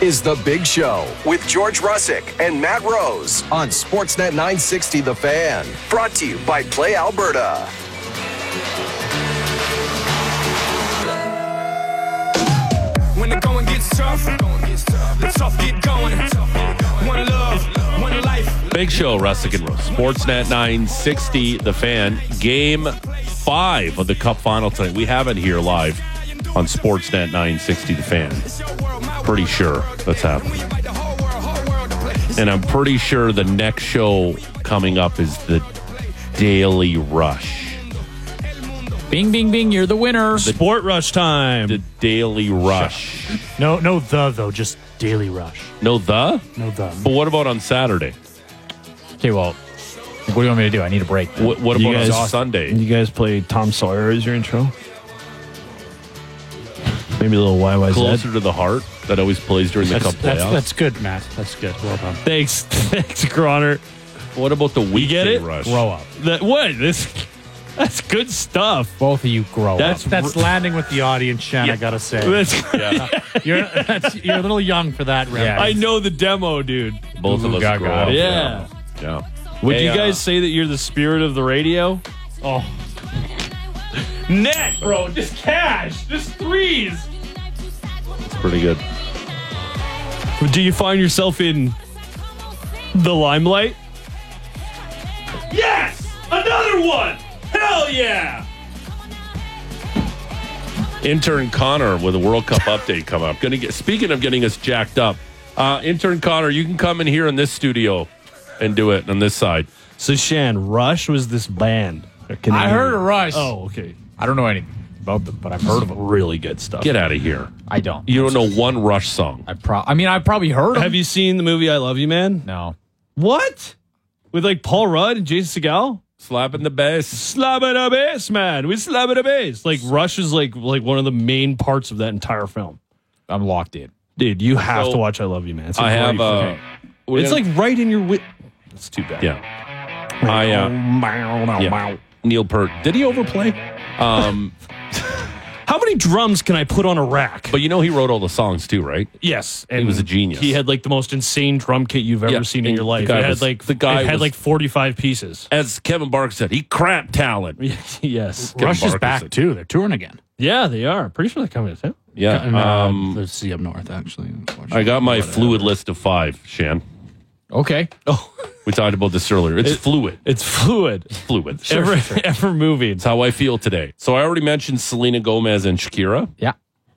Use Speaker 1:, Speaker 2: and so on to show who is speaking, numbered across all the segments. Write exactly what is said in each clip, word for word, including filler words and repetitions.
Speaker 1: is The Big Show with George Russick and Matt Rose on Sportsnet nine sixty The Fan. Brought to you by Play Alberta.
Speaker 2: When the going gets tough, the tough get going. One love, one life.
Speaker 3: Big Show, Russick and Rose. Sportsnet nine sixty, The Fan. Game five of the Cup Final tonight. We have it here live on Sportsnet nine sixty, The Fan. Pretty sure that's happening. And I'm pretty sure the next show coming up is the Daily Rush.
Speaker 4: Bing, bing, bing, you're the winner.
Speaker 5: The Sport Rush time.
Speaker 3: The Daily Rush.
Speaker 5: No, no the, though, just Daily Rush.
Speaker 3: No the?
Speaker 5: No the.
Speaker 3: But what about on Saturday?
Speaker 4: Okay, well, what do you want me to do? I need a break.
Speaker 3: What, what
Speaker 5: You
Speaker 3: about
Speaker 5: guys-
Speaker 3: on Sunday?
Speaker 5: You guys play Tom Sawyer as your intro? Maybe a little Y Y Z.
Speaker 3: Closer to the Heart that always plays during the
Speaker 5: That's,
Speaker 3: Cup
Speaker 5: that's,
Speaker 3: playoffs.
Speaker 5: that's good, Matt. That's good. Well done. Thanks. Thanks, Croner.
Speaker 3: What about the weekday
Speaker 5: get it?
Speaker 3: rush?
Speaker 4: Grow up.
Speaker 5: That, what? This, that's good stuff.
Speaker 4: Both of you grow
Speaker 5: That's
Speaker 4: up.
Speaker 6: That's landing with the audience, Shan, I gotta say.
Speaker 5: That's,
Speaker 3: Yeah.
Speaker 6: You're, that's, you're a little young for that, Rem.
Speaker 4: Yeah.
Speaker 5: I know the demo, dude.
Speaker 3: Both of us
Speaker 4: Gaga.
Speaker 3: grow up.
Speaker 5: Yeah.
Speaker 3: Yeah.
Speaker 5: Would
Speaker 3: Hey,
Speaker 5: you
Speaker 3: uh,
Speaker 5: guys say that you're the spirit of the radio? Oh. Net, bro. Just cash. Just threes.
Speaker 3: It's pretty good.
Speaker 5: Do you find yourself in the limelight? Yes! Another one! Hell yeah!
Speaker 3: Intern Connor with a World Cup update coming up. Gonna get. Speaking of getting us jacked up, uh, Intern Connor, you can come in here in this studio and do it on this side.
Speaker 5: So, Shan, Rush was this band.
Speaker 4: I heard of Rush.
Speaker 5: Oh, okay.
Speaker 4: I don't know anything about them, but I've heard of them.
Speaker 5: Really good stuff.
Speaker 3: Get out of here.
Speaker 4: I don't.
Speaker 3: You don't know one Rush song.
Speaker 4: I pro. I mean, I probably heard them.
Speaker 5: Have you seen the movie I Love You, Man?
Speaker 4: No.
Speaker 5: What? With like Paul Rudd and Jason Segel?
Speaker 3: Slapping the bass.
Speaker 5: Slapping a bass, man. We slapping a bass. Like Rush is like like one of the main parts of that entire film.
Speaker 4: I'm locked in.
Speaker 5: Dude, you have
Speaker 3: So,
Speaker 5: to watch I Love You, man. It's a
Speaker 3: I
Speaker 5: great
Speaker 3: have. Uh,
Speaker 5: film.
Speaker 3: we're
Speaker 5: It's
Speaker 3: gonna-
Speaker 5: like right in your wit. That's too bad.
Speaker 3: Yeah. I. Uh, yeah. Neil Peart. Did he overplay? Um,
Speaker 5: How many drums can I put on a rack?
Speaker 3: but you know he wrote all the songs too, right?
Speaker 5: Yes,
Speaker 3: He was a genius.
Speaker 5: He had like the most insane drum kit you've ever
Speaker 3: Yeah,
Speaker 5: seen in
Speaker 3: and
Speaker 5: your
Speaker 3: the
Speaker 5: life.
Speaker 3: guy
Speaker 5: It had
Speaker 3: was-
Speaker 5: like
Speaker 3: the guy
Speaker 5: it had
Speaker 3: was-
Speaker 5: like forty-five pieces.
Speaker 3: As Kevin Barker said, he cramped talent.
Speaker 5: Yes.
Speaker 3: Kevin
Speaker 6: Rush is
Speaker 3: Barker
Speaker 6: back,
Speaker 3: said-
Speaker 6: too. They're touring again.
Speaker 5: Yeah, they are. Pretty sure they're coming to town.
Speaker 3: Yeah.
Speaker 6: And, uh,
Speaker 3: Um,
Speaker 6: let's see up north, actually.
Speaker 3: I got my fluid list of five, Shan.
Speaker 4: Okay.
Speaker 5: Oh,
Speaker 3: We talked about this earlier. It's fluid.
Speaker 5: it's fluid.
Speaker 3: Fluid.
Speaker 5: ever, ever moving.
Speaker 3: That's how I feel today. So I already mentioned Selena Gomez and Shakira.
Speaker 4: Yeah.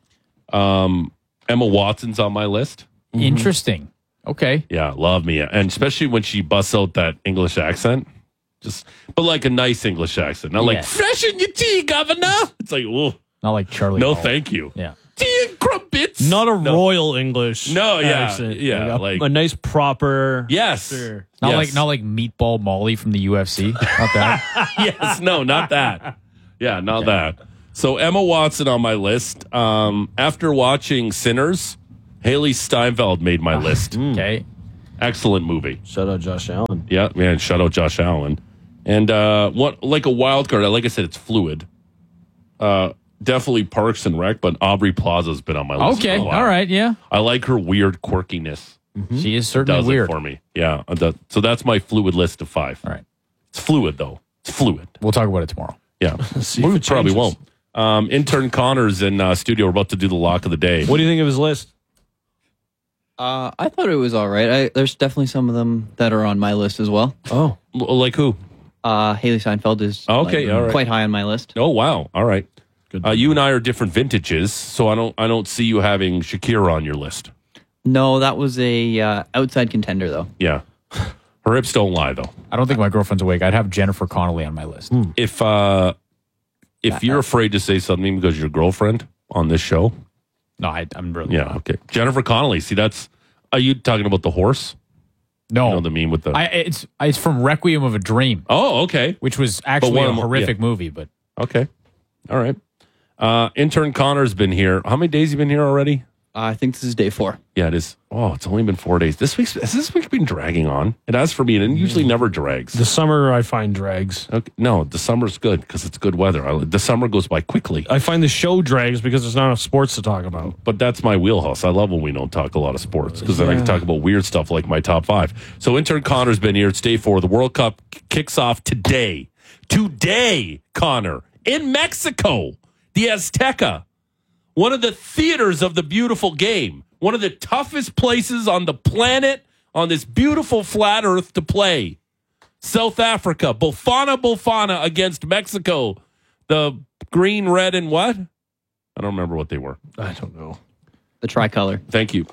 Speaker 3: Emma Watson's on my list.
Speaker 4: Interesting. Okay.
Speaker 3: Yeah, love me. And especially when she busts out that English accent. Just, but like a nice English accent. Not like,
Speaker 4: Yeah.
Speaker 3: fresh in your tea, governor. It's like, oh,
Speaker 4: Not like Charlie.
Speaker 3: no,
Speaker 4: Hall.
Speaker 3: thank you.
Speaker 4: Yeah.
Speaker 3: Tea and crumpets.
Speaker 5: Not a
Speaker 3: No.
Speaker 5: royal English.
Speaker 3: No, yeah,
Speaker 5: accent.
Speaker 3: yeah,
Speaker 5: a,
Speaker 3: like-
Speaker 5: a nice proper.
Speaker 3: Yes.
Speaker 5: Sure.
Speaker 4: Not
Speaker 3: Yes.
Speaker 4: like not like Meatball Molly from the U F C. Not that.
Speaker 3: Yes, no, not that. Yeah, not that. So Emma Watson on my list. Um, after watching Sinners, Haley Steinfeld made my list.
Speaker 4: Okay.
Speaker 3: Excellent movie.
Speaker 5: Shout out Josh Allen.
Speaker 3: Yeah, man. Shout out Josh Allen. And uh, what like a wild card? Like I said, it's fluid. Uh, definitely Parks and Rec, but Aubrey Plaza's been on my list.
Speaker 4: Okay.
Speaker 3: for a while.
Speaker 4: All right. Yeah.
Speaker 3: I like her weird quirkiness.
Speaker 4: She is certainly
Speaker 3: Does
Speaker 4: weird.
Speaker 3: it for me. Yeah. uh, that- so that's my fluid list of five.
Speaker 4: All right.
Speaker 3: It's fluid though. It's fluid.
Speaker 4: We'll talk about it tomorrow.
Speaker 3: Yeah.
Speaker 5: See
Speaker 3: we
Speaker 5: if it
Speaker 3: probably
Speaker 5: changes.
Speaker 3: won't. Um, intern Connor's in uh, studio. We're about to do the lock of the day.
Speaker 5: What do you think of his list?
Speaker 7: Uh, I thought it was all right. I, there's definitely some of them that are on my list as well.
Speaker 5: Oh,
Speaker 3: L- like who?
Speaker 7: Uh, Haley Steinfeld is
Speaker 3: Okay,
Speaker 7: like,
Speaker 3: all right.
Speaker 7: quite high on my list.
Speaker 3: Oh wow. All right.
Speaker 5: good.
Speaker 3: Uh, you and I are different vintages, so I don't I don't see you having Shakira on your list.
Speaker 7: No, that was a uh, outside contender though.
Speaker 3: Yeah. Her hips don't lie though.
Speaker 4: I don't think my girlfriend's awake. I'd have Jennifer Connelly on my list.
Speaker 3: If uh if you're afraid to say something because your girlfriend on this show,
Speaker 4: No, I, I'm really
Speaker 3: yeah,
Speaker 4: not.
Speaker 3: okay. Jennifer Connelly. See, that's are you talking about the horse?
Speaker 4: No,
Speaker 3: You know the meme with the
Speaker 4: I, it's it's from Requiem of a Dream,
Speaker 3: Oh, okay.
Speaker 4: which was actually
Speaker 3: one
Speaker 4: a
Speaker 3: of them-
Speaker 4: horrific
Speaker 3: yeah.
Speaker 4: movie. But
Speaker 3: Okay. All right. Uh intern Connor's been here. How many days you been here already?
Speaker 7: I think this is day four.
Speaker 3: Yeah, it is. Oh, it's only been four days. This week's has this week been dragging on? It has for me, and it usually never drags.
Speaker 5: The summer I find drags.
Speaker 3: Okay. No, the summer's good because it's good weather. I, the summer goes by quickly.
Speaker 5: I find the show drags because there's not enough sports to talk about.
Speaker 3: But that's my wheelhouse. I love when we don't talk a lot of sports because then I can talk about weird stuff like my top five. So intern Connor's been here. It's day four. The World Cup kicks off today. Today, Connor, in Mexico, the Azteca, one of the theaters of the beautiful game, one of the toughest places on the planet on this beautiful flat earth to play. South Africa, Bafana Bafana against Mexico. The green, red, and what? I don't remember what they were.
Speaker 5: I don't know.
Speaker 7: The tricolor.
Speaker 3: Thank you.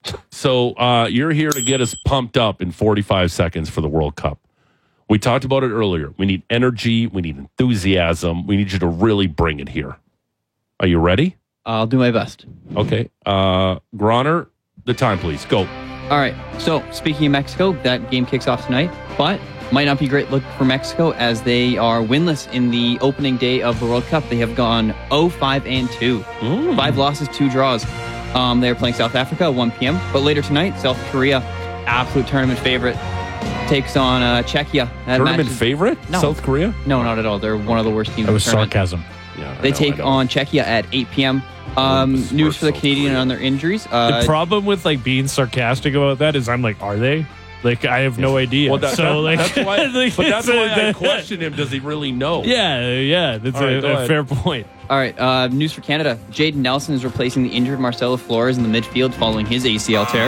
Speaker 3: So uh, you're here to get us pumped up in forty-five seconds for the World Cup. We talked about it earlier. We need energy. We need enthusiasm. We need you to really bring it here. Are you ready?
Speaker 7: I'll do my best.
Speaker 3: Okay. Uh, Groner, the time, please. Go.
Speaker 7: All right. So, speaking of Mexico, that game kicks off tonight, but might not be a great look for Mexico as they are winless in the opening day of the World Cup. They have gone oh five and two.
Speaker 3: Mm.
Speaker 7: Five losses, two draws. Um, they are playing South Africa at one p.m. But later tonight, South Korea, absolute tournament favorite, takes on uh, Czechia. That
Speaker 3: Tournament
Speaker 7: match-
Speaker 3: favorite?
Speaker 7: No.
Speaker 3: South Korea?
Speaker 7: No, not at all. They're one of the worst teams
Speaker 4: That
Speaker 7: in
Speaker 4: was
Speaker 7: the tournament.
Speaker 4: sarcasm.
Speaker 3: Yeah. I
Speaker 7: They
Speaker 3: know,
Speaker 7: take
Speaker 3: I know.
Speaker 7: on Czechia at eight p.m. Um,
Speaker 3: Olympus
Speaker 7: news for the
Speaker 3: versus
Speaker 7: Canadian
Speaker 3: Korea.
Speaker 7: on their injuries. Uh,
Speaker 5: The problem with like being sarcastic about that is I'm like, are they? Like, I have no idea.
Speaker 3: Well, that,
Speaker 5: so,
Speaker 3: that-
Speaker 5: like,
Speaker 3: that's why,
Speaker 5: like,
Speaker 3: but that's
Speaker 5: it's
Speaker 3: why
Speaker 5: a-
Speaker 3: I question him. Does he really know?
Speaker 5: Yeah, yeah, that's
Speaker 3: All right,
Speaker 5: a,
Speaker 3: go
Speaker 5: a
Speaker 3: ahead.
Speaker 5: fair point.
Speaker 7: All right, uh, news for Canada. Jaden Nelson is replacing the injured Marcelo Flores in the midfield following his A C L tear.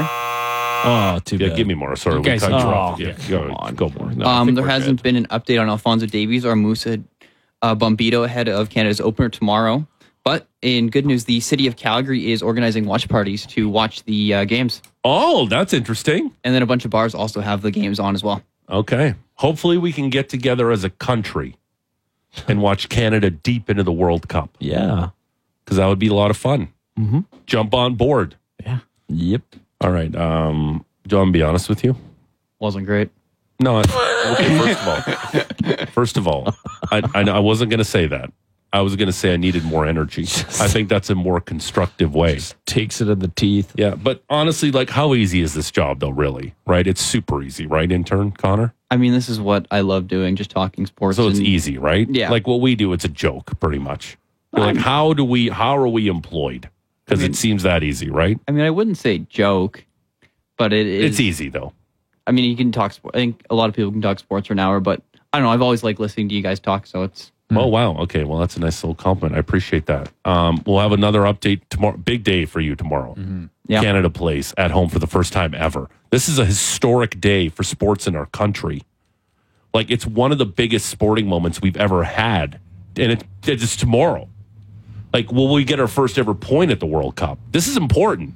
Speaker 5: Oh, too
Speaker 3: Yeah,
Speaker 5: bad.
Speaker 3: give me more. Sorry,
Speaker 4: You
Speaker 3: we
Speaker 4: guys-
Speaker 3: cut you
Speaker 5: oh,
Speaker 3: off.
Speaker 5: yeah,
Speaker 3: Yeah,
Speaker 5: come
Speaker 3: go,
Speaker 5: on.
Speaker 3: go more.
Speaker 5: No, I
Speaker 7: Um,
Speaker 5: think
Speaker 7: there
Speaker 5: we're
Speaker 7: hasn't
Speaker 5: good.
Speaker 7: been an update on Alfonso Davies or Musa uh, Bombito ahead of Canada's opener tomorrow. But in good news, the city of Calgary is organizing watch parties to watch the uh, games.
Speaker 3: Oh, that's interesting.
Speaker 7: And then a bunch of bars also have the games on as well.
Speaker 3: Okay. Hopefully we can get together as a country and watch Canada deep into the World Cup
Speaker 5: Yeah.
Speaker 3: because that would be a lot of fun. Mm-hmm. Jump on board.
Speaker 4: Yeah.
Speaker 5: Yep.
Speaker 3: All right. Um, do you want me to be honest with you?
Speaker 7: Wasn't great.
Speaker 3: No. I- Okay, first of all, first of all, I, I, I wasn't going to say that. I was going to say I needed more energy. I think that's a more constructive way.
Speaker 5: Takes it in the teeth.
Speaker 3: Yeah, but honestly, like, how easy is this job, though, really? Right? It's super easy, right, intern Connor?
Speaker 7: I mean, this is what I love doing, just talking sports.
Speaker 3: So it's
Speaker 7: and-
Speaker 3: easy, right?
Speaker 7: Yeah.
Speaker 3: Like what we do, it's a joke, pretty much. You're like, how do we, how are we employed? Because it seems that easy, right?
Speaker 7: I mean, I wouldn't say joke, but it is.
Speaker 3: It's easy, though.
Speaker 7: I mean, you can talk sport. I think a lot of people can talk sports for an hour, but I don't know. I've always liked listening to you guys talk, so it's.
Speaker 3: Oh, wow. Okay. Well, that's a nice little compliment. I appreciate that. Um, we'll have another update tomorrow. Big day for you tomorrow.
Speaker 7: Yeah.
Speaker 3: Canada plays at home for the first time ever. This is a historic day for sports in our country. Like, it's one of the biggest sporting moments we've ever had. And it, it's tomorrow. Like, will we get our first ever point at the World Cup? This is important.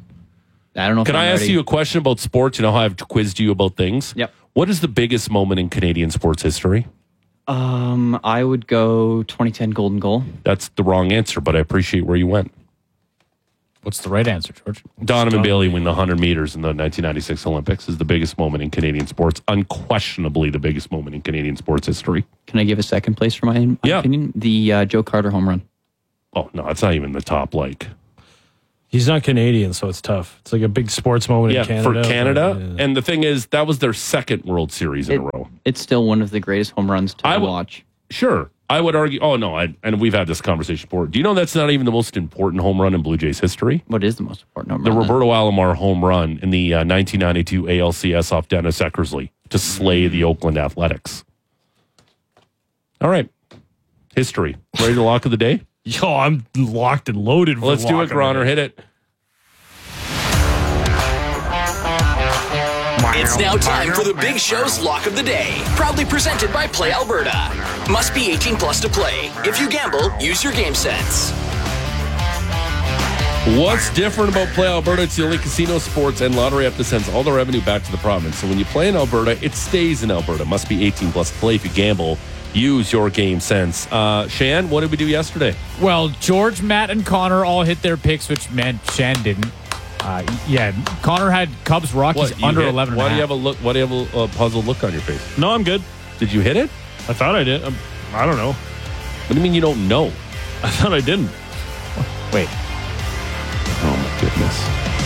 Speaker 7: I don't know. If
Speaker 3: Can
Speaker 7: I'm
Speaker 3: I ask
Speaker 7: ready.
Speaker 3: you a question about sports? You know how I've quizzed you about things?
Speaker 7: Yep.
Speaker 3: What is the biggest moment in Canadian sports history?
Speaker 7: Um, I would go twenty ten Golden Goal.
Speaker 3: That's the wrong answer, but I appreciate where you went.
Speaker 4: What's the right answer, George?
Speaker 3: Donovan Bailey winning the one hundred meters in the nineteen ninety-six Olympics is the biggest moment in Canadian sports. Unquestionably the biggest moment in Canadian sports history.
Speaker 7: Can I give a second place for my, my
Speaker 3: Yeah.
Speaker 7: opinion? The uh, Joe Carter home run.
Speaker 3: Oh, no, it's not even the top, like...
Speaker 5: He's not Canadian, so it's tough. It's like a big sports moment
Speaker 3: Yeah,
Speaker 5: in Canada.
Speaker 3: for Canada.
Speaker 5: but, yeah.
Speaker 3: And the thing is, that was their second World Series in
Speaker 7: It-
Speaker 3: a row.
Speaker 7: It's still one of the greatest home runs to
Speaker 3: I would-
Speaker 7: watch.
Speaker 3: Sure. I would argue... Oh, no, I, and we've had this conversation before. Do you know that's not even the most important home run in Blue Jays history?
Speaker 7: What is the most important home
Speaker 3: The
Speaker 7: run?
Speaker 3: Roberto Alomar home run in the uh, nineteen ninety-two A L C S off Dennis Eckersley to slay the Oakland Athletics. All right. History. Ready to lock of the day?
Speaker 5: Yo, I'm locked and loaded. For
Speaker 3: Let's do
Speaker 5: lock
Speaker 3: it,
Speaker 5: of the
Speaker 3: Groner.
Speaker 5: day.
Speaker 3: Hit it.
Speaker 1: It's now time for the Big Show's Lock of the Day. Proudly presented by Play Alberta. Must be eighteen plus to play. If you gamble, use your game sense.
Speaker 3: What's different about Play Alberta? It's the only casino, sports, and lottery app that sends all the revenue back to the province. So when you play in Alberta, it stays in Alberta. Must be eighteen plus to play. If you gamble, use your game sense. Uh, Shan, what did we do yesterday?
Speaker 4: Well, George, Matt, and Connor all hit their picks, which meant Shan didn't. Uh, yeah, Connor had Cubs Rockies
Speaker 3: you
Speaker 4: under
Speaker 3: hit-
Speaker 4: eleven.
Speaker 3: Why
Speaker 4: and
Speaker 3: do
Speaker 4: a
Speaker 3: you
Speaker 4: half.
Speaker 3: have a look? Why do you have a uh, puzzled look on your face?
Speaker 5: No, I'm good.
Speaker 3: Did you hit it?
Speaker 5: I thought I did. Um, I don't know.
Speaker 3: What do you mean you don't know?
Speaker 5: I thought I didn't.
Speaker 4: Wait,
Speaker 3: Oh my goodness.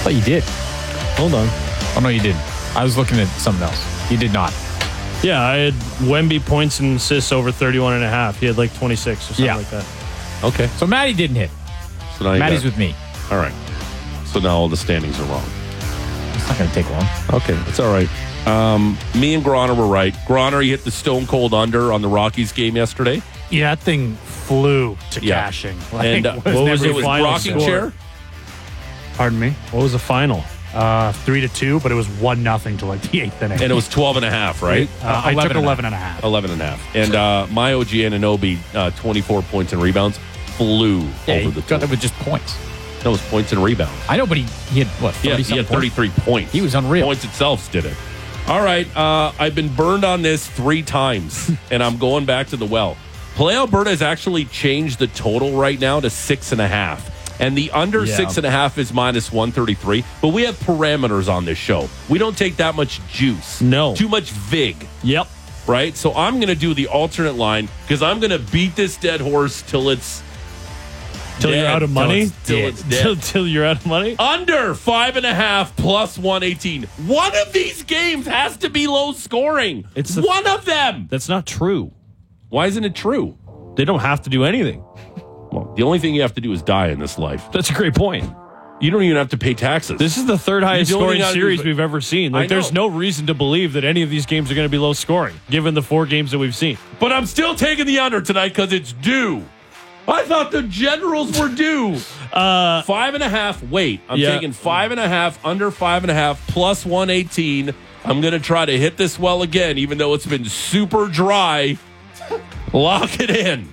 Speaker 4: thought you did.
Speaker 5: Hold on.
Speaker 4: Oh, no, you didn't. I was looking at something else. You did not.
Speaker 5: Yeah, I had Wemby points and assists over thirty-one and a half. He had like twenty-six or something
Speaker 4: Yeah.
Speaker 5: like that.
Speaker 3: Okay.
Speaker 4: So Maddie didn't hit.
Speaker 3: So now you
Speaker 4: Maddie's
Speaker 3: got-
Speaker 4: with me.
Speaker 3: All right. So now all the standings are wrong.
Speaker 4: It's not going to take long.
Speaker 3: Okay, it's all right. Um, me and Groner were right. Groner, you hit the stone cold under on the Rockies game yesterday.
Speaker 6: Yeah, that thing flew to
Speaker 3: Yeah.
Speaker 6: cashing. Like,
Speaker 3: And uh,
Speaker 5: what was
Speaker 3: it
Speaker 5: the
Speaker 3: was
Speaker 5: final
Speaker 3: rocking
Speaker 5: score?
Speaker 3: chair.
Speaker 6: Pardon me.
Speaker 5: What was the final?
Speaker 6: Uh, three to two, but it was one nothing to like the eighth inning.
Speaker 3: And it was twelve and a half, right?
Speaker 6: uh, I took
Speaker 4: eleven and a
Speaker 6: eleven and a half.
Speaker 3: eleven and a half. And uh, my O G Anunoby, uh, twenty-four points and rebounds, flew
Speaker 4: Yeah,
Speaker 3: over
Speaker 4: he
Speaker 3: the
Speaker 4: got
Speaker 3: top.
Speaker 4: that with just points.
Speaker 3: That was points and rebounds.
Speaker 4: I know, but he, he had, what,
Speaker 3: Yeah,
Speaker 4: thirty
Speaker 3: he had
Speaker 4: something points?
Speaker 3: thirty-three points.
Speaker 4: He was unreal.
Speaker 3: Points itself did it. All right, uh, I've been burned on this three times, and I'm going back to the well. Play Alberta has actually changed the total right now to six and a half. And the under
Speaker 5: Yeah.
Speaker 3: six and a half is minus one thirty-three. But we have parameters on this show. We don't take that much juice.
Speaker 5: No.
Speaker 3: Too much vig,
Speaker 5: Yep.
Speaker 3: right? So I'm going to do the alternate line because I'm going to beat this dead horse till it's
Speaker 5: Till you're
Speaker 3: dead.
Speaker 5: out of money?
Speaker 3: Till it's, till it's
Speaker 5: Till,
Speaker 3: dead.
Speaker 5: till you're out of money?
Speaker 3: Under five and a half plus one eighteen. One of these games has to be low scoring.
Speaker 5: It's the-
Speaker 3: one of them.
Speaker 5: That's not true.
Speaker 3: Why isn't it true?
Speaker 5: They don't have to do anything.
Speaker 3: Well, the only thing you have to do is die in this life.
Speaker 5: That's a great point.
Speaker 3: You don't even have to pay taxes.
Speaker 5: This is the third highest
Speaker 3: You don't
Speaker 5: scoring
Speaker 3: even gotta do-
Speaker 5: series we've ever seen. Like,
Speaker 3: I
Speaker 5: there's
Speaker 3: know.
Speaker 5: no reason to believe that any of these games are going to be low scoring, given the four games that we've seen.
Speaker 3: but I'm still taking the under tonight because it's due. I thought the Generals were due. Uh, five and a half. Wait, I'm
Speaker 5: Yeah.
Speaker 3: taking five and a half, under five and a half, plus one eighteen. I'm going to try to hit this well again, even though it's been super dry. Lock it in.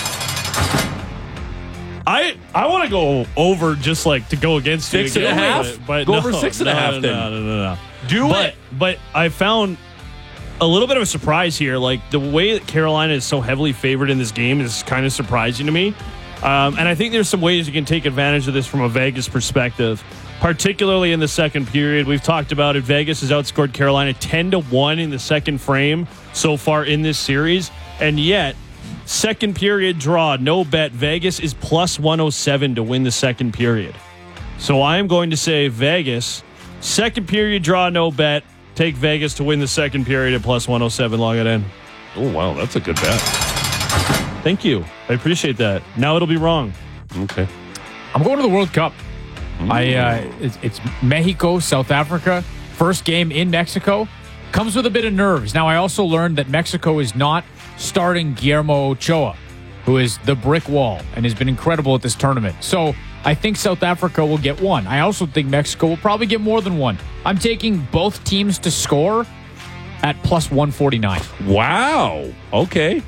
Speaker 5: I I want to go over just like to go against
Speaker 3: Six
Speaker 5: you
Speaker 3: and a
Speaker 5: again,
Speaker 3: half?
Speaker 5: but, but
Speaker 3: Go
Speaker 5: no,
Speaker 3: over six and a
Speaker 5: no,
Speaker 3: half
Speaker 5: no,
Speaker 3: then.
Speaker 5: No, no, no, no.
Speaker 3: Do
Speaker 5: but,
Speaker 3: it.
Speaker 5: But I found a little bit of a surprise here. Like the way that Carolina is so heavily favored in this game is kind of surprising to me. Um, and I think there's some ways you can take advantage of this from a Vegas perspective, particularly in the second period. We've talked about it. Vegas has outscored Carolina ten to one in the second frame so far in this series. And yet, second period draw, no bet. Vegas is plus one oh seven to win the second period. So I am going to say Vegas, second period draw, no bet. Take Vegas to win the second period at plus one oh seven. Log it in.
Speaker 3: Oh, wow. That's a good bet.
Speaker 5: Thank you. I appreciate that. Now it'll be wrong.
Speaker 3: Okay.
Speaker 4: I'm going to the World Cup. I uh, it's, it's Mexico, South Africa. First game in Mexico. Comes with a bit of nerves. Now, I also learned that Mexico is not starting Guillermo Ochoa, who is the brick wall and has been incredible at this tournament. So I think South Africa will get one. I also think Mexico will probably get more than one. I'm taking both teams to score at plus one forty-nine.
Speaker 3: Wow. Okay.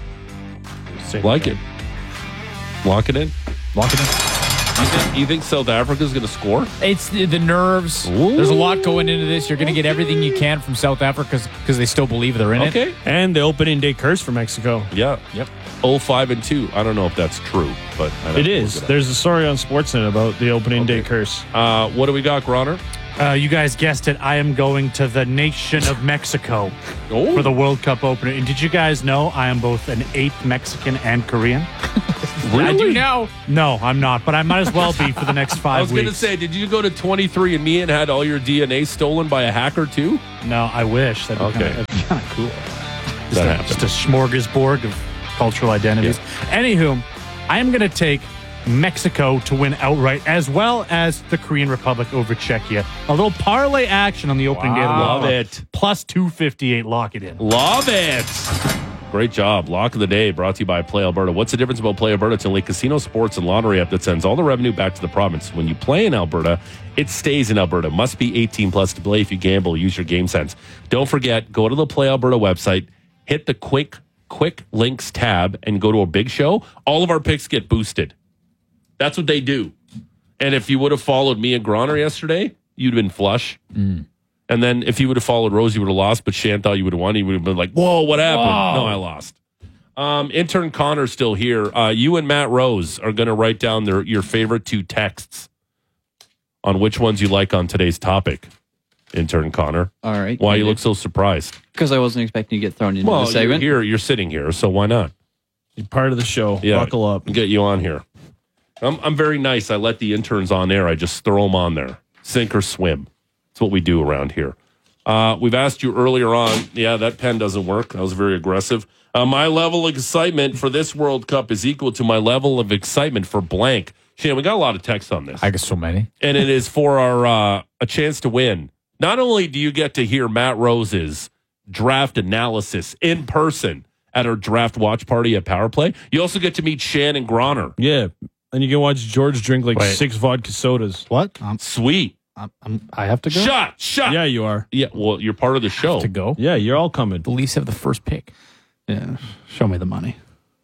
Speaker 3: Like it. Lock it in.
Speaker 4: Lock it in.
Speaker 3: You think, you think South Africa's going to score?
Speaker 4: It's the, the nerves.
Speaker 3: Ooh.
Speaker 4: There's a lot going into this. You're going to get everything you can from South Africa because they still believe they're in it.
Speaker 3: Okay.
Speaker 5: And the opening day curse for Mexico.
Speaker 3: Yeah.
Speaker 4: Yep.
Speaker 3: oh five and two. I don't know if that's true, but I'd have
Speaker 5: It
Speaker 3: to
Speaker 5: is.
Speaker 3: look up.
Speaker 5: There's a story on Sportsnet about the opening day curse.
Speaker 3: Uh, what do we got, Groner?
Speaker 6: Uh, you guys guessed it. I am going to the nation of Mexico
Speaker 3: Oh.
Speaker 6: for the World Cup opener. And did you guys know I am both an eighth Mexican and Korean?
Speaker 4: I do now.
Speaker 6: No, I'm not, but I might as well be for the next five
Speaker 3: I was going to
Speaker 6: weeks.
Speaker 3: say, did you go to twenty-three and me and had all your D N A stolen by a hacker too?
Speaker 6: No, I wish. That'd be
Speaker 3: Okay.
Speaker 6: kind of cool.
Speaker 3: That
Speaker 6: Just a,
Speaker 3: happened.
Speaker 6: just a smorgasbord of cultural identities. Anywho, I am going to take Mexico to win outright, as well as the Korean Republic over Czechia. A little parlay action on the opening day of the World
Speaker 3: Love
Speaker 6: Cup.
Speaker 3: it.
Speaker 6: Plus two fifty-eight. Lock it in.
Speaker 3: Love it. Great job. Lock of the day brought to you by Play Alberta. What's the difference about Play Alberta? It's only casino, sports, and lottery app that sends all the revenue back to the province. When you play in Alberta, it stays in Alberta. Must be eighteen plus to play. If you gamble, use your game sense. Don't forget, go to the Play Alberta website, hit the quick quick links tab, and go to a big show. All of our picks get boosted. That's what they do. And if you would have followed me and Groner yesterday, you'd have been flush.
Speaker 4: Mm.
Speaker 3: And then if you would have followed Rose, you would have lost, but Shan thought you would have won. You would have been like, whoa, what happened?
Speaker 4: Whoa.
Speaker 3: No, I lost. Um, intern Connor's still here. Uh, you and Matt Rose are going to write down their your favorite two texts on which ones you like on today's topic. Intern Connor.
Speaker 7: All right.
Speaker 3: Why you look so surprised?
Speaker 7: Because I wasn't expecting to get thrown into
Speaker 3: Well,
Speaker 7: the
Speaker 3: you're
Speaker 7: segment.
Speaker 3: here. You're sitting here, so why not?
Speaker 5: You're part of the show.
Speaker 3: Yeah,
Speaker 5: Buckle up.
Speaker 3: Get you on here. I'm, I'm very nice. I let the interns on there. I just throw them on there. sink or swim. That's what we do around here. Uh, we've asked you earlier on. Yeah, that pen doesn't work. That was very aggressive. Uh, my level of excitement for this World Cup is equal to my level of excitement for blank. Shane, we got a lot of text on this.
Speaker 4: I get so many.
Speaker 3: And it is for our uh, a chance to win. Not only do you get to hear Matt Rose's draft analysis in person at our draft watch party at Power Play, you also get to meet Shannon Groner.
Speaker 5: Yeah. And you can watch George drink like
Speaker 6: Wait.
Speaker 5: six vodka sodas.
Speaker 6: What? Um,
Speaker 3: Sweet.
Speaker 6: I'm, I'm, I have to go?
Speaker 3: Shot, shot.
Speaker 5: Yeah, you are.
Speaker 3: Yeah, well, you're part of the show.
Speaker 4: To go.
Speaker 5: Yeah, you're all coming.
Speaker 4: The Leafs have the first pick.
Speaker 6: Yeah. Show me the money.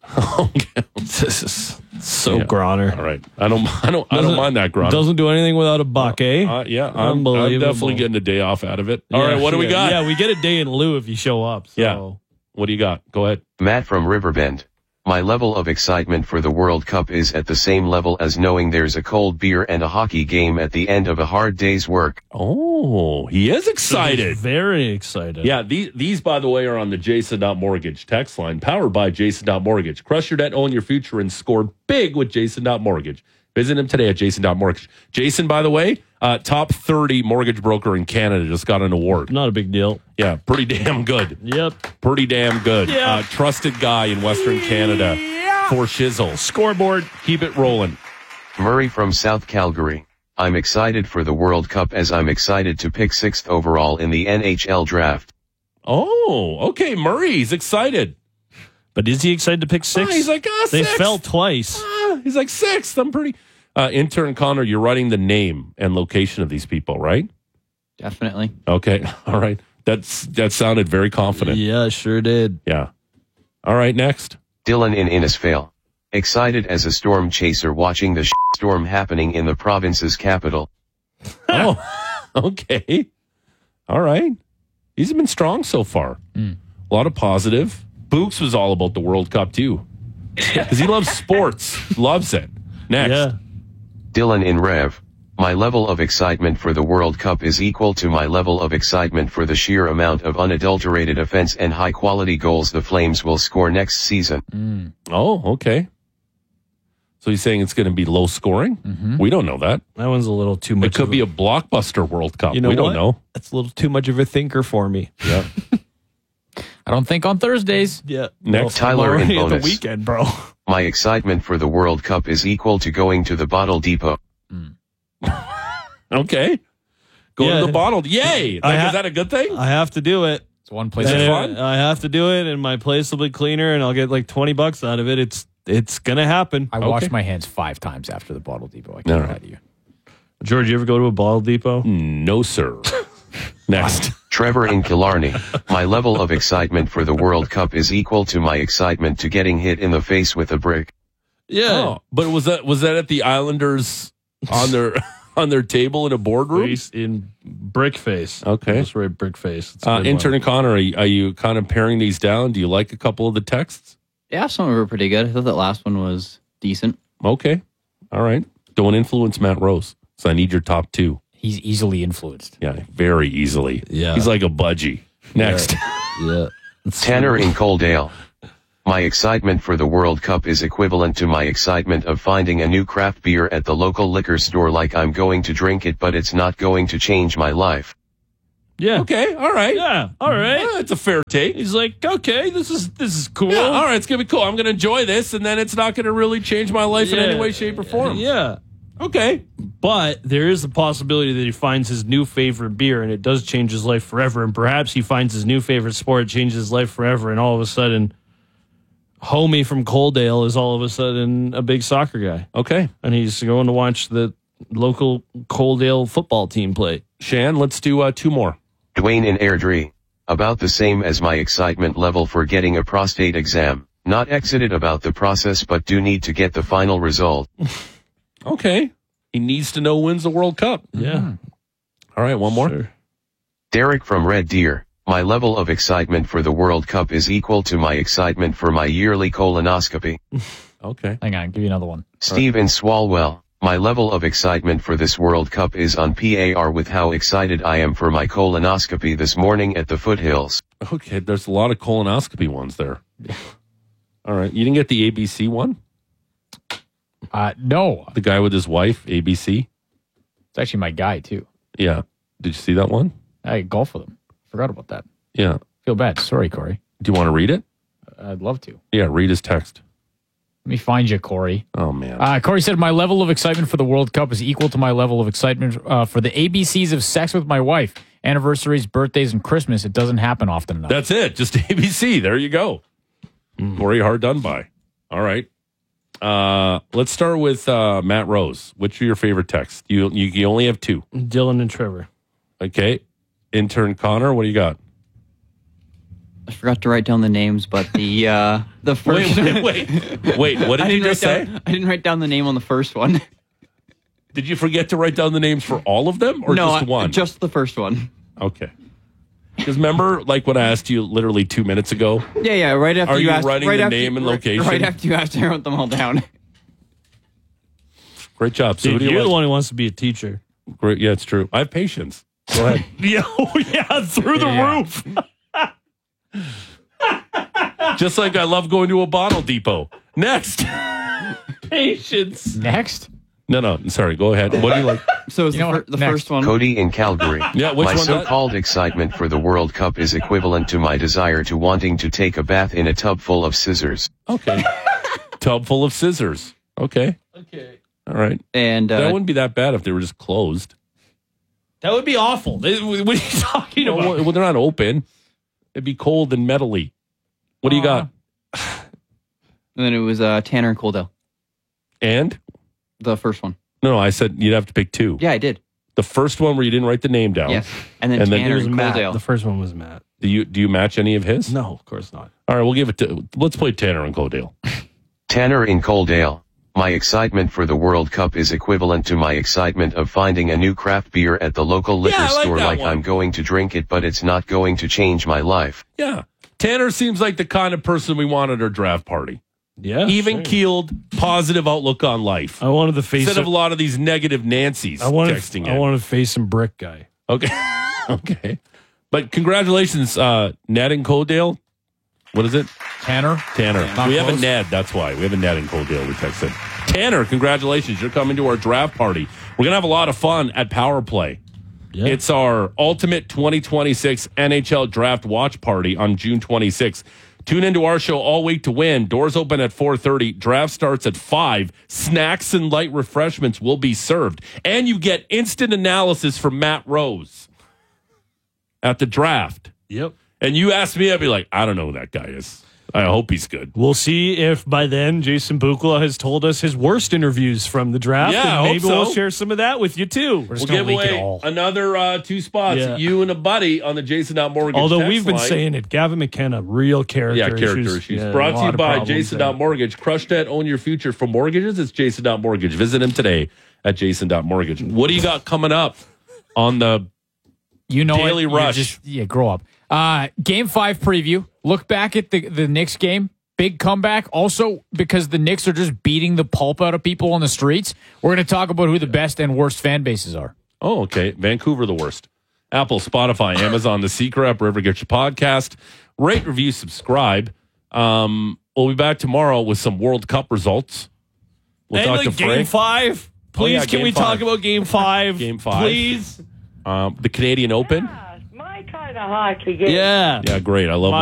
Speaker 5: This is so
Speaker 3: Yeah.
Speaker 5: Groner.
Speaker 3: All right. I don't I don't I don't
Speaker 5: Doesn't-
Speaker 3: mind that, Groner.
Speaker 5: Doesn't do anything without a buck, eh?
Speaker 3: Uh, yeah, I'm, I'm
Speaker 5: Unbelievable.
Speaker 3: definitely getting a day off out of it. All
Speaker 5: Yeah,
Speaker 3: right, what do we
Speaker 5: yeah.
Speaker 3: got?
Speaker 5: Yeah, we get a day in lieu if you show up. So.
Speaker 3: Yeah. What do you got? Go ahead.
Speaker 8: Matt from Riverbend. My level of excitement for the World Cup is at the same level as knowing there's a cold beer and a hockey game at the end of a hard day's work.
Speaker 3: Oh, he is excited.
Speaker 5: Very excited.
Speaker 3: Yeah, these, these, by the way, are on the Jason Mortgage text line, powered by Jason Mortgage. Crush your debt, own your future, and score big with Jason Mortgage. Visit him today at Jason Mortgage. Jason, by the way, uh, top thirty mortgage broker in Canada, just got an award.
Speaker 5: Not a big deal.
Speaker 3: Yeah, pretty damn good.
Speaker 5: Yep.
Speaker 3: Pretty damn good.
Speaker 5: Yeah.
Speaker 3: Uh, trusted guy in Western Canada for shizzle.
Speaker 5: Scoreboard.
Speaker 3: Keep it rolling.
Speaker 8: Murray from South Calgary. I'm excited for the World Cup as I'm excited to pick sixth overall in the N H L draft.
Speaker 3: Oh, okay. Murray's excited.
Speaker 5: But is he excited to pick six?
Speaker 3: Oh, he's like, ah,
Speaker 5: They
Speaker 3: sixth.
Speaker 5: fell twice.
Speaker 3: Ah, he's like, sixth. I'm pretty. Uh, intern Connor, you're writing the name and location of these people, right?
Speaker 7: Definitely.
Speaker 3: Okay. All right. That's that sounded very confident.
Speaker 5: Yeah, sure did.
Speaker 3: Yeah. All right. Next.
Speaker 8: Dylan in Innisfail. Excited as a storm chaser watching the storm happening in the province's capital.
Speaker 3: Oh, okay. All right. He's been strong so far.
Speaker 4: Mm.
Speaker 3: A lot of positive. Books was all about the World Cup too, because he loves sports. Loves it. Next.
Speaker 5: Yeah.
Speaker 8: Dylan in Rev. My level of excitement for the World Cup is equal to my level of excitement for the sheer amount of unadulterated offense and high-quality goals the Flames will score next season.
Speaker 4: Mm.
Speaker 3: Oh, okay. So he's saying it's going to be low scoring?
Speaker 4: Mm-hmm.
Speaker 3: We don't know that.
Speaker 5: That one's a little too much.
Speaker 3: It could
Speaker 5: of
Speaker 3: be a blockbuster World Cup.
Speaker 5: You know
Speaker 3: we don't
Speaker 5: what?
Speaker 3: know.
Speaker 5: That's a little too much of a thinker for me.
Speaker 3: Yeah.
Speaker 4: I don't think on Thursdays.
Speaker 5: Yeah.
Speaker 3: Next.
Speaker 8: Tyler in
Speaker 5: already at the
Speaker 8: bonus.
Speaker 5: weekend, bro.
Speaker 8: My excitement for the World Cup is equal to going to the bottle depot.
Speaker 3: Okay. Go
Speaker 5: Yeah.
Speaker 3: to the bottle. Yay.
Speaker 5: I
Speaker 3: Like,
Speaker 5: ha-
Speaker 3: is that a good thing?
Speaker 5: I have to do it.
Speaker 4: It's one place.
Speaker 3: Is it
Speaker 4: I-
Speaker 3: fun?
Speaker 5: I have to do it, and my place will be cleaner, and I'll get like twenty bucks out of it. It's it's gonna happen.
Speaker 4: I wash
Speaker 3: Okay.
Speaker 4: my hands five times after the bottle depot. I
Speaker 3: All
Speaker 4: can't
Speaker 3: right.
Speaker 4: lie to you.
Speaker 5: George, you ever go to a bottle depot?
Speaker 3: No, sir. Next.
Speaker 8: Trevor in Killarney. My level of excitement for the World Cup is equal to my excitement to getting hit in the face with a brick.
Speaker 5: Yeah.
Speaker 3: Oh, but was that was that at the Islanders on their on their table in a boardroom?
Speaker 5: Face in brick face.
Speaker 3: Okay.
Speaker 5: That's right, brick face. It's a
Speaker 3: Uh,
Speaker 5: good
Speaker 3: intern
Speaker 5: one.
Speaker 3: Connor, are you, are you kind of paring these down? Do you like a couple of the texts?
Speaker 7: Yeah, some of them were pretty good. I thought that last one was decent.
Speaker 3: Okay. All right. Don't influence Matt Rose. So I need your top two.
Speaker 4: He's easily influenced.
Speaker 3: Yeah, very easily.
Speaker 5: Yeah.
Speaker 3: He's like a budgie. Next.
Speaker 5: Yeah.
Speaker 8: Tanner in Coaldale. My excitement for the World Cup is equivalent to my excitement of finding a new craft beer at the local liquor store, like I'm going to drink it, but it's not going to change my life.
Speaker 5: Yeah.
Speaker 3: Okay. All right.
Speaker 5: Yeah. All right.
Speaker 3: Yeah, it's a fair take.
Speaker 5: He's like, okay, this is this is cool.
Speaker 3: Yeah, all right, it's going to be cool. I'm going to enjoy this, and then it's not going to really change my life in
Speaker 5: Yeah.
Speaker 3: any way, shape, or form.
Speaker 5: Yeah.
Speaker 3: Okay.
Speaker 5: But there is the possibility that he finds his new favorite beer and it does change his life forever. And perhaps he finds his new favorite sport, changes his life forever. And all of a sudden, homie from Coaldale is all of a sudden a big soccer guy.
Speaker 3: Okay.
Speaker 5: And he's going to watch the local Coaldale football team play.
Speaker 3: Shan, let's do uh, two more.
Speaker 8: Dwayne in Airdrie. About the same as my excitement level for getting a prostate exam. Not excited about the process, but do need to get the final result.
Speaker 3: Okay. He needs to know who wins the World Cup.
Speaker 5: Yeah.
Speaker 3: All right, one more.
Speaker 5: Sure.
Speaker 8: Derek from Red Deer. My level of excitement for the World Cup is equal to my excitement for my yearly colonoscopy.
Speaker 3: Okay.
Speaker 4: Hang on, give you another one.
Speaker 8: Steve in Swalwell. My level of excitement for this World Cup is on par with how excited I am for my colonoscopy this morning at the foothills.
Speaker 3: Okay, there's a lot of colonoscopy ones there. All right. You didn't get the A B C one?
Speaker 4: Uh, no,
Speaker 3: The guy with his wife, A B C?
Speaker 4: it's actually my guy too.
Speaker 3: Yeah. Did you see that one?
Speaker 4: I golf with him. Forgot about that.
Speaker 3: Yeah.
Speaker 4: Feel bad. Sorry, Corey.
Speaker 3: Do you want to read it?
Speaker 4: I'd love to.
Speaker 3: Yeah, read his text.
Speaker 4: Let me find you, Corey.
Speaker 3: Oh, man.
Speaker 4: Uh, Corey said, my level of excitement for the World Cup is equal to my level of excitement uh, for the A B Cs of sex with my wife. Anniversaries, birthdays, and Christmas. It doesn't happen often enough.
Speaker 3: That's it. Just A B C. There you go. Mm. Corey, hard done by. All right. Uh, let's start with uh, Matt Rose. Which are your favorite texts? You, you you only have two.
Speaker 5: Dylan and Trevor.
Speaker 3: Okay. Intern Connor, what do you got?
Speaker 7: I forgot to write down the names, but the uh, the first.
Speaker 3: Wait, wait, wait. Wait, what did
Speaker 7: I
Speaker 3: you
Speaker 7: didn't
Speaker 3: just
Speaker 7: write
Speaker 3: say?
Speaker 7: down- I didn't write down the name on the first one.
Speaker 3: Did you forget to write down the names for all of them or
Speaker 7: no,
Speaker 3: just
Speaker 7: I-
Speaker 3: one?
Speaker 7: just the first one.
Speaker 3: Okay. Because remember, like when I asked you literally two minutes ago?
Speaker 7: Yeah, yeah. Right after
Speaker 3: Are
Speaker 7: you
Speaker 3: you
Speaker 7: asked,
Speaker 3: writing
Speaker 7: right
Speaker 3: the
Speaker 7: after,
Speaker 3: name and
Speaker 7: right-
Speaker 3: location?
Speaker 7: Right after you asked, I wrote them all down.
Speaker 3: Great job. So
Speaker 5: Dude,
Speaker 3: who do you
Speaker 5: you're
Speaker 3: like?
Speaker 5: the one who wants to be a teacher.
Speaker 3: Great. Yeah, it's true. I have patience. Go ahead.
Speaker 5: Yeah, oh, yeah, through the
Speaker 4: Yeah.
Speaker 5: roof.
Speaker 3: Just like I love going to a bottle depot. Next. Patience.
Speaker 4: Next?
Speaker 3: No, no. Sorry. Go ahead. What do you like?
Speaker 7: So it's
Speaker 4: You
Speaker 7: the,
Speaker 4: know
Speaker 7: fir-
Speaker 4: what?
Speaker 7: the
Speaker 4: Next.
Speaker 7: first one.
Speaker 8: Cody in Calgary.
Speaker 3: Yeah, which
Speaker 8: my
Speaker 3: one?
Speaker 8: so-called excitement for the World Cup is equivalent to my desire to wanting to take a bath in a tub full of scissors.
Speaker 3: Okay. Tub full of scissors. Okay.
Speaker 5: Okay.
Speaker 3: All right.
Speaker 7: And uh,
Speaker 3: That wouldn't be that bad if they were just closed.
Speaker 5: That would be awful. They- What are you talking about?
Speaker 3: Well, well, they're not open. It'd be cold and metally. What do you got?
Speaker 7: and then it was uh, Tanner and Coldell,
Speaker 3: And?
Speaker 7: the first one.
Speaker 3: No, no, I said you'd have to pick two.
Speaker 7: Yeah, I did.
Speaker 3: The first one where you didn't write the name down.
Speaker 7: Yes. And then
Speaker 3: And then
Speaker 7: Tanner
Speaker 3: it
Speaker 5: was
Speaker 7: and
Speaker 5: Matt.
Speaker 7: Coldell.
Speaker 5: The first one was Matt.
Speaker 3: Do you do you match any of his?
Speaker 5: No, of course not.
Speaker 3: All right, we'll give it to. Let's play Tanner and Coldale.
Speaker 8: Tanner in Coaldale. My excitement for the World Cup is equivalent to my excitement of finding a new craft beer at the local liquor
Speaker 3: Yeah, I like
Speaker 8: store
Speaker 3: that
Speaker 8: like
Speaker 3: one.
Speaker 8: I'm going to drink it but it's not going to change my life.
Speaker 3: Yeah, Tanner seems like the kind of person we want at our draft party.
Speaker 5: Yeah.
Speaker 3: Even
Speaker 5: sure.
Speaker 3: keeled, positive outlook on life.
Speaker 5: I wanted to face
Speaker 3: Instead of
Speaker 5: a-
Speaker 3: a lot of these negative Nancy's
Speaker 5: I wanted,
Speaker 3: texting
Speaker 5: I
Speaker 3: in.
Speaker 5: wanted to face some brick guy.
Speaker 3: Okay, okay, but congratulations, uh, Ned and Coldale. What is it?
Speaker 4: Tanner?
Speaker 3: Tanner.
Speaker 4: Not
Speaker 3: we have a
Speaker 4: close.
Speaker 3: Ned. That's why we have a Ned in Coldale. We texted. Tanner, congratulations! You're coming to our draft party. We're gonna have a lot of fun at Power Play.
Speaker 5: Yeah.
Speaker 3: It's our ultimate twenty twenty-six N H L Draft Watch Party on June twenty-sixth. Tune into our show all week to win. Doors open at four thirty. Draft starts at five. Snacks and light refreshments will be served. And you get instant analysis from Matt Rose at the draft.
Speaker 5: Yep.
Speaker 3: And you ask me, I'd be like, I don't know who that guy is. I hope he's good.
Speaker 5: We'll see if by then Jason Bukala has told us his worst interviews from the draft.
Speaker 3: Yeah, I
Speaker 5: and
Speaker 3: hope
Speaker 5: maybe
Speaker 3: so.
Speaker 5: we'll share some of that with you too.
Speaker 4: We're
Speaker 3: We'll
Speaker 4: just going
Speaker 3: give
Speaker 4: to leak it
Speaker 3: away
Speaker 4: all.
Speaker 3: another uh, two spots.
Speaker 5: Yeah.
Speaker 3: You and a buddy on the Jason Mortgage.
Speaker 5: Although
Speaker 3: text
Speaker 5: we've been
Speaker 3: line.
Speaker 5: saying it, Gavin McKenna, real character
Speaker 3: Yeah, character
Speaker 5: issues.
Speaker 3: issues.
Speaker 5: Yeah,
Speaker 3: Brought
Speaker 5: a
Speaker 3: to you
Speaker 5: lot of
Speaker 3: by
Speaker 5: problems
Speaker 3: Jason
Speaker 5: there.
Speaker 3: Mortgage. Crush that, own your future. For mortgages, it's Jason Mortgage. Visit him today at Jason Mortgage. What do you got coming up on the
Speaker 4: You know
Speaker 3: Daily
Speaker 4: it. You're
Speaker 3: Rush?
Speaker 4: Just, yeah, grow up. Uh, game five preview. Look back at the, the Knicks game. Big comeback. Also, because the Knicks are just beating the pulp out of people on the streets, we're going to talk about who the best and worst fan bases are.
Speaker 3: Oh, okay. Vancouver, the worst. Apple, Spotify, Amazon, The Secret App, wherever you get your podcast. Rate, review, subscribe. Um, we'll be back tomorrow with some World Cup results. We'll
Speaker 5: And
Speaker 3: talk
Speaker 5: like
Speaker 3: to Frank.
Speaker 5: game five. Please,
Speaker 3: Oh, yeah,
Speaker 5: can
Speaker 3: game
Speaker 5: we
Speaker 3: five.
Speaker 5: talk about game five?
Speaker 3: Game five.
Speaker 5: Please.
Speaker 3: Um, the Canadian Open.
Speaker 9: My kind of hockey game.
Speaker 5: Yeah.
Speaker 3: Yeah, great. I love